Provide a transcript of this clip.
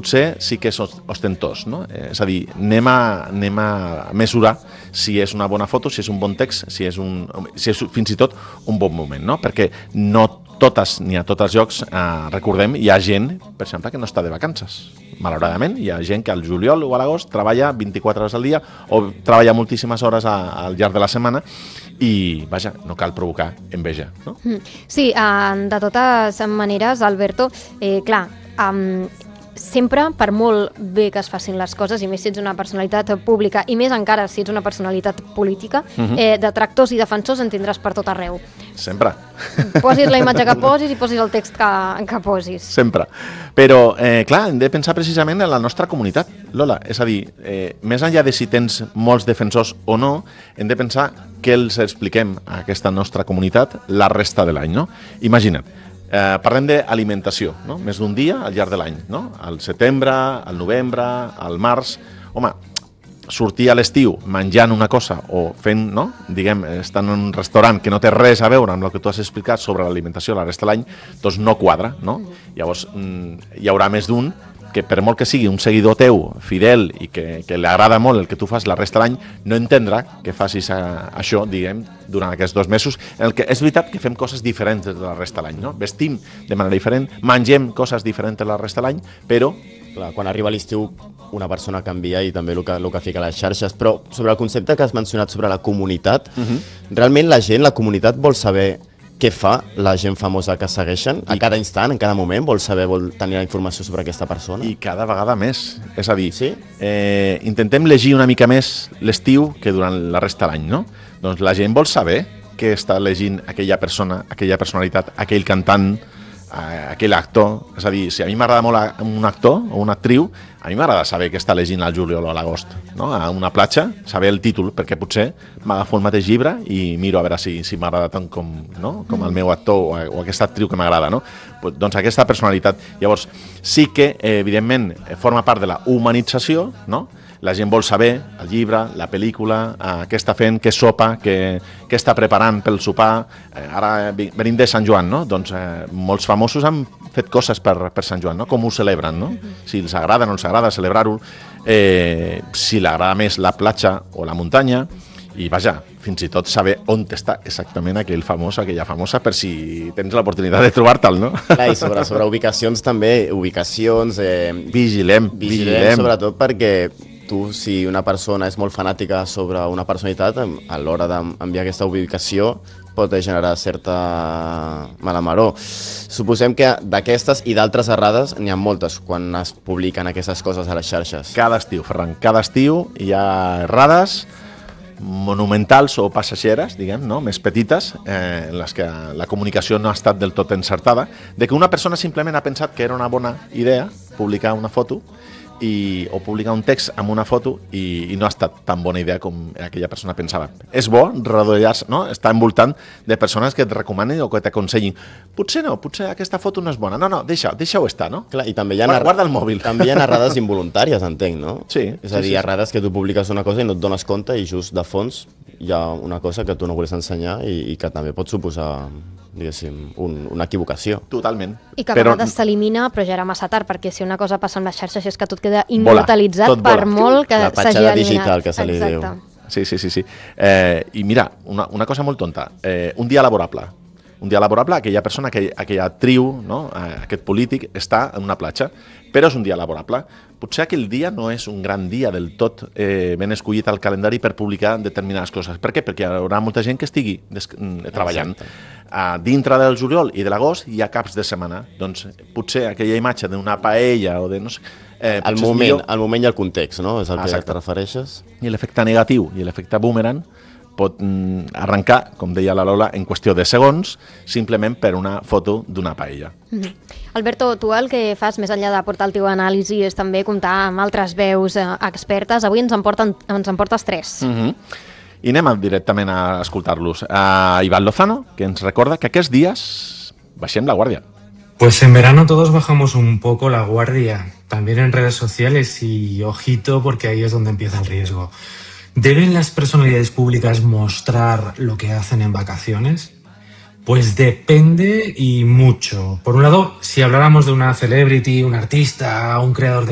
potser sí que és ostentós, no? És a dir, anem a mesurar si és una bona foto, si és un bon text, si és fins i tot un bon moment, no? Perquè no totes ni a tots els llocs, recordem, hi ha gent, per exemple, que no està de vacances. Malauradament, hi ha gent que al juliol o a l'agost treballa 24 hores al dia o treballa moltíssimes hores al llarg de la setmana i, vaja, no cal provocar enveja, no? Sí, de totes maneres, Alberto, clar, sempre, per molt bé que es facin les coses, i més si ets una personalitat pública, i més encara si ets una personalitat política, detractors i defensors en tindràs per tot arreu. Sempre. Posis la imatge que posis i posis el text que posis. Sempre. Però, clar, hem de pensar precisament en la nostra comunitat, Lola. És a dir, més enllà de si tens molts defensors o no, hem de pensar què els expliquem a aquesta nostra comunitat la resta de l'any, no? Imagina't, parlem d'alimentació, no? Més d'un dia al llarg de l'any, no? Al setembre, al novembre, al març. Home, sortir a l'estiu menjant una cosa o fent, no? Diguem, estant en un restaurant que no té res a veure amb el que tu has explicat sobre l'alimentació la resta de l'any, doncs no quadra, no? Llavors, hi haurà més d'un que per molt que sigui un seguidor teu, fidel, i que li agrada molt el que tu fas la resta de l'any, no entendrà que facis això, diguem, durant aquests 2 mesos, en el que és veritat que fem coses diferents de la resta de l'any, no? Vestim de manera diferent, mengem coses diferents de la resta de l'any, però... Clar, quan arriba l'estiu una persona canvia i també el que fica a les xarxes, però sobre el concepte que has mencionat sobre la comunitat, realment la comunitat vol saber què fa la gent famosa que segueixen a cada instant, en cada moment, vol tenir la informació sobre aquesta persona? I cada vegada més, és a dir, sí? Intentem llegir una mica més l'estiu que durant la resta de l'any, no? Doncs la gent vol saber què està llegint aquella persona, aquella personalitat, aquell cantant, aquell actor. És a dir, si a mi m'agrada molt un actor o una actriu, a mi m'agrada saber què està llegint al juliol o a l'agost, no? A una platja, saber el títol, perquè potser m'agafo el mateix llibre i miro a veure si m'agrada tant com el meu actor o aquesta actriu que m'agrada, no? Doncs aquesta personalitat. Llavors, sí que, evidentment, forma part de la humanització, no? La gent vol saber el llibre, la pel·lícula, què està fent, què sopa, què està preparant pel sopar. Ara venim de Sant Joan, no? Doncs molts famosos han fet coses per Sant Joan, no? Com ho celebren, no? Si els agrada o no els agrada celebrar-ho, si li agrada més la platja o la muntanya, i vaja, fins i tot saber on està exactament aquell famós, aquella famosa, per si tens l'oportunitat de trobar-te'l, no? Clar, i sobre ubicacions també, Vigilem. Sobretot perquè tu, si una persona és molt fanàtica sobre una personalitat, a l'hora d'enviar aquesta ubicació pot generar certa malamaror. Suposem que d'aquestes i d'altres errades n'hi ha moltes quan es publiquen aquestes coses a les xarxes. Cada estiu, Ferran, cada estiu hi ha errades monumentals o passageres, diguem, no? Més petites, en les que la comunicació no ha estat del tot encertada, de que una persona simplement ha pensat que era una bona idea publicar una foto o publicar un text amb una foto i no ha estat tan bona idea com aquella persona pensava. És bo rodollar-se, no? Estar envoltant de persones que et recomanen o que t'aconsellin. Potser no, potser aquesta foto no és bona. No, deixa-ho estar, no? Clar, i també guarda el mòbil. També hi ha errades involuntàries, entenc, no? Sí. És a dir, errades que tu publiques una cosa i no et dones compte i just de fons hi ha una cosa que tu no vols ensenyar i que també pot suposar, diguéssim, una equivocació. Totalment. I que a vegades s'elimina, però ja era massa tard, perquè si una cosa passa amb les xarxes és que tot queda immortalitzat per molt que s'hagi eliminat. La petjada digital, que se li diu. Sí. I mira, una cosa molt tonta. Un dia laborable. Aquella persona, aquella actriu, no? Aquest polític, està en una platja, però és un dia laborable. Potser aquell dia no és un gran dia del tot ben escollit al calendari per publicar determinades coses. Per què? Perquè hi haurà molta gent que estigui treballant. Dintre del juliol i de l'agost hi ha caps de setmana. Doncs potser aquella imatge d'una paella o de no sé... El moment i el context, no? És el que te refereixes? I l'efecte negatiu i l'efecte boomerang pot arrencar, com deia la Lola, en qüestió de segons, simplement per una foto d'una paella. Alberto, tu el que fas, més enllà de portar el teu anàlisi, és també comptar amb altres veus expertes. Avui ens en portes 3. I anem directament a escoltar-los. Iván Lozano, que ens recorda que aquests dies baixem la guàrdia. Pues en verano todos bajamos un poco la guardia, también en redes sociales, y ojito porque ahí es donde empieza el riesgo. ¿Deben las personalidades públicas mostrar lo que hacen en vacaciones? Pues depende y mucho. Por un lado, si habláramos de una celebrity, un artista, un creador de